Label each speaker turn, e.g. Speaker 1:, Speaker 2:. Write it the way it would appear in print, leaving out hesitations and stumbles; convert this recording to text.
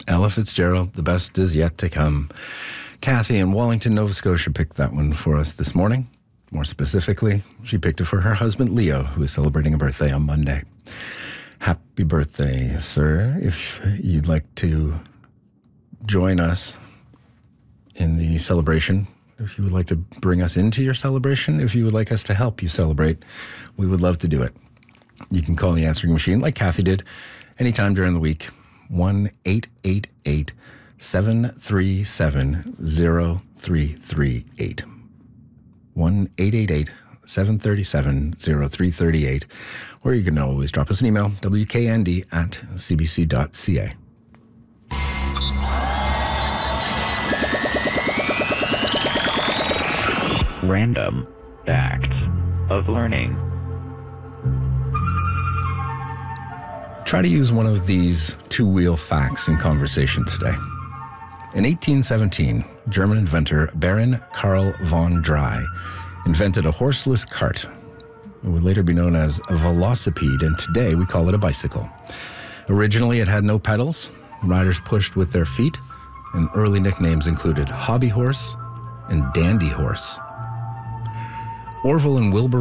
Speaker 1: Ella Fitzgerald, The Best Is Yet to Come. Kathy in Wallington, Nova Scotia picked that one for us this morning. More specifically, she picked it for her husband, Leo, who is celebrating a birthday on Monday. Happy birthday, sir. If you'd like to join us in the celebration, if you would like to bring us into your celebration, if you would like us to help you celebrate, we would love to do it. You can call the answering machine like Kathy did anytime during the week. 1-888-737-0338. 1-888-737-0338. Or you can always drop us an email, wknd@cbc.ca.
Speaker 2: Random Facts of Learning.
Speaker 1: Try to use one of these two-wheel facts in conversation today. In 1817, German inventor Baron Karl von Dry invented a horseless cart. It would later be known as a velocipede, and today we call it a bicycle. Originally, it had no pedals. Riders pushed with their feet, and early nicknames included Hobby Horse and Dandy Horse. Orville and Wilbur